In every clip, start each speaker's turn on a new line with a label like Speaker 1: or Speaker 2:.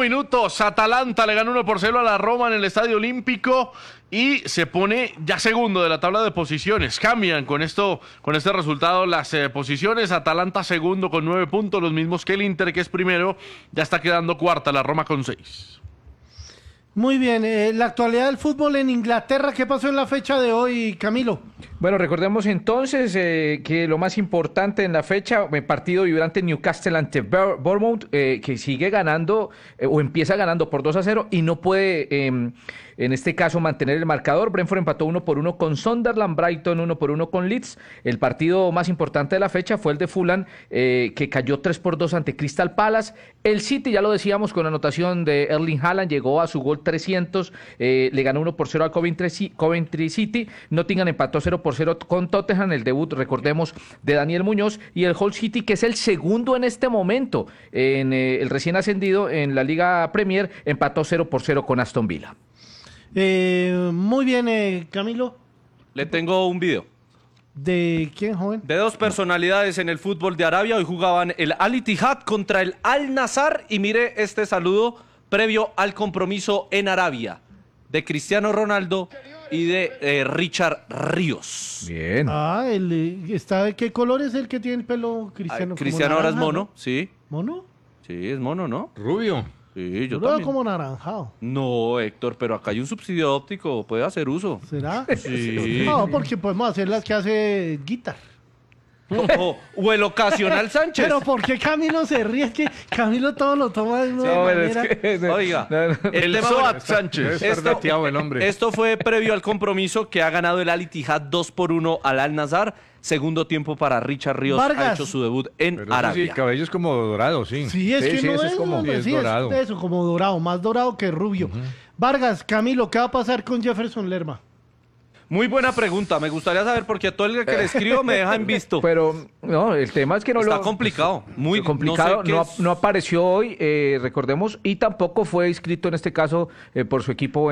Speaker 1: minutos, Atalanta le ganó 1-0 a la Roma en el Estadio Olímpico y se pone ya segundo de la tabla de posiciones. Cambian con este resultado las posiciones. Atalanta segundo con 9 puntos, los mismos que el Inter, que es primero. Ya está quedando cuarta, la Roma con 6.
Speaker 2: Muy bien, la actualidad del fútbol en Inglaterra, ¿qué pasó en la fecha de hoy, Camilo?
Speaker 3: Bueno, recordemos entonces que lo más importante en la fecha, el partido vibrante Newcastle ante Bournemouth, que sigue ganando o empieza ganando por 2-0 y no puede, en este caso, mantener el marcador. Brentford empató 1-1 con Sunderland, Brighton 1-1 con Leeds. El partido más importante de la fecha fue el de Fulham, que cayó 3-2 ante Crystal Palace. El City, ya lo decíamos, con anotación de Erling Haaland, llegó a su gol 300, le ganó 1-0 al Coventry City. Nottingham empató 0-0 con Tottenham, el debut, recordemos, de Daniel Muñoz, y el Hull City, que es el segundo en este momento, en el recién ascendido en la Liga Premier, empató 0-0 con Aston Villa.
Speaker 2: Muy bien, Camilo.
Speaker 4: Le tengo un video.
Speaker 2: ¿De quién, joven?
Speaker 4: De dos personalidades en el fútbol de Arabia. Hoy jugaban el Al Ittihad contra el Al Nassr. Y mire este saludo previo al compromiso en Arabia de Cristiano Ronaldo y de Richard Ríos.
Speaker 3: Bien.
Speaker 2: ¿De qué color es el que tiene el pelo Cristiano?
Speaker 4: Cristiano ahora es
Speaker 2: naranja,
Speaker 4: mono,
Speaker 2: ¿no?
Speaker 4: sí.
Speaker 2: ¿Mono?
Speaker 4: Sí, es mono, ¿no?
Speaker 1: Rubio.
Speaker 4: Sí, yo
Speaker 2: Lo veo
Speaker 4: también.
Speaker 2: como naranjado.
Speaker 4: No, Héctor, pero acá hay un subsidio óptico, puede hacer uso.
Speaker 2: ¿Será?
Speaker 4: Sí.
Speaker 2: No, porque podemos hacer las que hace Guitar.
Speaker 4: O el ocasional Sánchez.
Speaker 2: Pero ¿por qué Camilo se ríe? Es que Camilo todo lo toma de una manera.
Speaker 4: Oiga,
Speaker 1: El
Speaker 4: tema-
Speaker 1: Soat Sánchez.
Speaker 4: Esto fue previo al compromiso que ha ganado el Al Ittihad 2-1 al Al Nassr. Segundo tiempo para Richard Ríos,
Speaker 2: Vargas.
Speaker 4: ha hecho su debut en
Speaker 5: Pero
Speaker 4: Arabia.
Speaker 5: sí, cabello es como dorado, sí.
Speaker 2: Sí, es que no
Speaker 5: eso
Speaker 2: es
Speaker 5: como
Speaker 2: hombre,
Speaker 5: es
Speaker 2: sí,
Speaker 5: dorado.
Speaker 2: es eso, como dorado, más dorado que rubio. Vargas, Camilo, ¿qué va a pasar con Jefferson Lerma?
Speaker 4: Muy buena pregunta, me gustaría saber porque a todo el que le escribo me deja en visto.
Speaker 3: Pero no, el tema es que no
Speaker 4: Está complicado, muy
Speaker 3: complicado.
Speaker 4: no sé qué es.
Speaker 3: No apareció hoy, recordemos, y tampoco fue inscrito en este caso por su equipo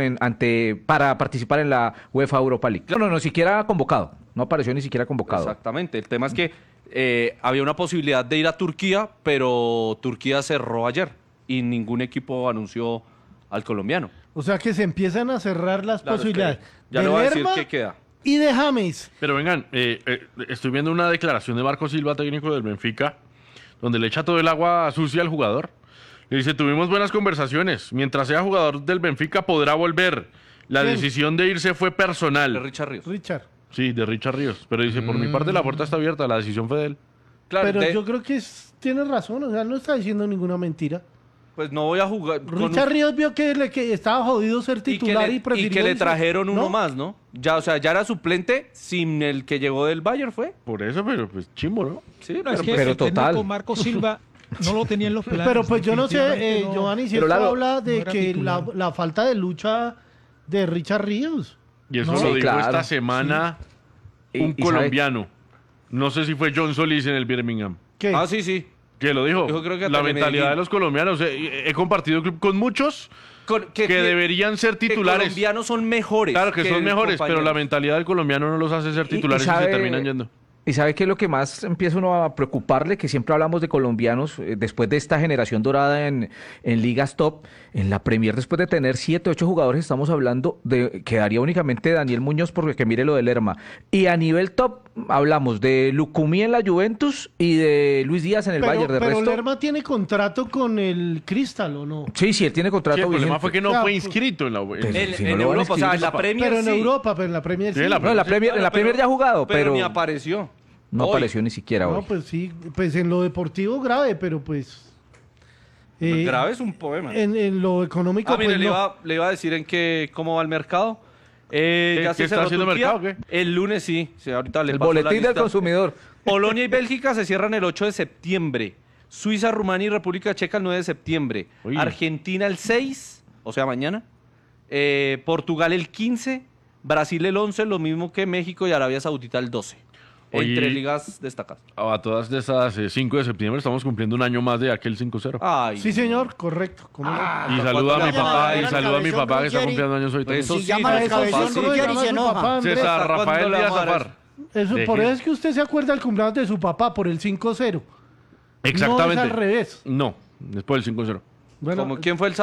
Speaker 3: para participar en la UEFA Europa League. No, siquiera convocado. No apareció ni siquiera convocado.
Speaker 4: Exactamente, el tema es que había una posibilidad de ir a Turquía, pero Turquía cerró ayer y ningún equipo anunció al colombiano.
Speaker 2: O sea que se empiezan a cerrar las
Speaker 4: Claro,
Speaker 2: posibilidades.
Speaker 4: es que ya
Speaker 2: de
Speaker 4: le voy a decir
Speaker 2: Lerma
Speaker 4: qué queda.
Speaker 2: y de James.
Speaker 1: Pero vengan, estoy viendo una declaración de Marco Silva, técnico del Benfica, donde le echa todo el agua sucia al jugador. Le dice, tuvimos buenas conversaciones. Mientras sea jugador del Benfica podrá volver. La
Speaker 2: ¿Quién?
Speaker 1: decisión de irse fue
Speaker 4: De
Speaker 1: personal.
Speaker 4: Richard Ríos.
Speaker 2: Richard.
Speaker 1: Sí, de Richard Ríos. Pero dice, por mi parte la puerta está abierta, la decisión fue de él.
Speaker 4: Claro,
Speaker 2: Pero yo creo que tiene razón, o sea, no está diciendo ninguna mentira.
Speaker 4: pues no voy a jugar.
Speaker 2: Richard Ríos vio que estaba jodido ser titular y, prefirió
Speaker 4: y que le
Speaker 2: irse.
Speaker 4: trajeron uno
Speaker 2: ¿No?
Speaker 4: más, ¿no? Ya, o sea, ya era suplente sin el que llegó del Bayern, ¿fue?
Speaker 1: Por eso, pero pues chimbo, ¿no?
Speaker 4: Sí,
Speaker 6: No, es que
Speaker 3: pero
Speaker 6: el técnico
Speaker 3: total.
Speaker 6: Marco Silva no lo tenía en los planes.
Speaker 2: Pero pues yo no sé,
Speaker 6: Definitivamente no.
Speaker 2: Giovanni, si
Speaker 3: Pero
Speaker 2: esto
Speaker 3: Lalo,
Speaker 2: habla
Speaker 6: no
Speaker 2: de
Speaker 6: era
Speaker 2: que
Speaker 6: titular.
Speaker 2: la falta de lucha de Richard Ríos.
Speaker 1: Y eso
Speaker 2: No.
Speaker 1: lo
Speaker 3: Sí,
Speaker 1: dijo
Speaker 3: claro.
Speaker 1: esta semana
Speaker 3: Y
Speaker 1: un
Speaker 3: sabe-
Speaker 1: colombiano. No sé si fue John Solís en el Birmingham.
Speaker 2: ¿Qué?
Speaker 4: Ah, sí, sí.
Speaker 1: Que lo dijo.
Speaker 4: Dijo, creo que
Speaker 1: la
Speaker 4: hasta en
Speaker 1: mentalidad
Speaker 4: Medellín.
Speaker 1: de los colombianos. He compartido club con muchos que deberían ser
Speaker 4: Que
Speaker 1: titulares.
Speaker 4: colombianos son mejores.
Speaker 1: Claro que son mejores, pero la
Speaker 4: compañeros.
Speaker 1: mentalidad del colombiano no los hace ser titulares y,
Speaker 3: sabe-
Speaker 1: se terminan yendo.
Speaker 3: ¿Y sabe qué es lo que más empieza uno a preocuparle? Que siempre hablamos de colombianos, después de esta generación dorada en ligas top, en la Premier, después de tener 7, 8 jugadores, estamos hablando de quedaría únicamente Daniel Muñoz, porque que mire lo de Lerma. Y a nivel top, hablamos de Lucumí en la Juventus y de Luis Díaz en el Bayern. De
Speaker 2: pero
Speaker 3: resto,
Speaker 2: Lerma tiene contrato con el Crystal, ¿o no?
Speaker 3: sí, él tiene
Speaker 1: Sí,
Speaker 3: contrato
Speaker 1: el problema
Speaker 3: vigente.
Speaker 1: fue que no
Speaker 2: Claro,
Speaker 1: fue
Speaker 2: pues-
Speaker 1: inscrito en la
Speaker 3: Pues,
Speaker 4: En,
Speaker 3: si no
Speaker 4: en
Speaker 3: lo van a
Speaker 4: Europa, o sea, en la
Speaker 1: escribir,
Speaker 4: Premier
Speaker 2: Pero en
Speaker 4: sí.
Speaker 2: Europa, pero en la Premier
Speaker 1: Sí,
Speaker 2: sí.
Speaker 1: en la
Speaker 3: No, en la Premier ya ha jugado, pero
Speaker 4: ni apareció.
Speaker 3: no
Speaker 4: Hoy.
Speaker 3: apareció ni siquiera
Speaker 2: No,
Speaker 3: hoy.
Speaker 2: pues sí, pues en lo deportivo grave, pero pues...
Speaker 4: Grave es un poema.
Speaker 2: En lo económico,
Speaker 4: Ah, mire,
Speaker 2: pues no.
Speaker 4: le iba a decir cómo va el mercado. Ya
Speaker 1: ¿Qué
Speaker 4: se
Speaker 1: está
Speaker 4: cerró
Speaker 1: haciendo
Speaker 4: Turquía.
Speaker 1: mercado, qué?
Speaker 4: El lunes sí. Ahorita le
Speaker 3: El
Speaker 4: paso la
Speaker 3: boletín del
Speaker 4: lista.
Speaker 3: consumidor.
Speaker 4: Polonia y Bélgica se cierran el 8 de septiembre. Suiza, Rumania y República Checa el 9 de septiembre.
Speaker 1: Uy.
Speaker 4: Argentina el 6, o sea, mañana. Portugal el 15. Brasil el 11, lo mismo que México y Arabia Saudita el 12.
Speaker 1: Oye.
Speaker 4: Entre ligas destacadas.
Speaker 1: A todas de esas 5 de septiembre estamos cumpliendo un año más de aquel 5-0.
Speaker 4: Ay,
Speaker 2: Sí, señor, correcto. ¿Cómo no?
Speaker 1: Y saluda a mi papá,
Speaker 7: Era
Speaker 1: y saluda a mi
Speaker 7: Cabezón
Speaker 1: papá que está
Speaker 7: Ruggeri.
Speaker 1: cumpliendo años hoy también.
Speaker 4: Eso
Speaker 7: Si
Speaker 4: sí,
Speaker 7: llaman
Speaker 4: no
Speaker 7: al
Speaker 4: es
Speaker 7: cabezón
Speaker 4: fácil.
Speaker 7: Ruggeri
Speaker 2: llama a
Speaker 7: se
Speaker 2: su
Speaker 7: enoja.
Speaker 2: papá, Andrés.
Speaker 1: César
Speaker 4: ¿Hasta
Speaker 1: Rafael
Speaker 4: cuándo le
Speaker 1: Díaz
Speaker 4: vamos a dar
Speaker 1: Zafar.
Speaker 2: Eso,
Speaker 1: Deje.
Speaker 2: por eso es que usted se acuerda del cumpleaños de su papá, por el 5-0.
Speaker 1: Exactamente.
Speaker 2: No es al revés.
Speaker 1: No, después del 5-0.
Speaker 2: Bueno,
Speaker 4: ¿Cómo? ¿Quién fue el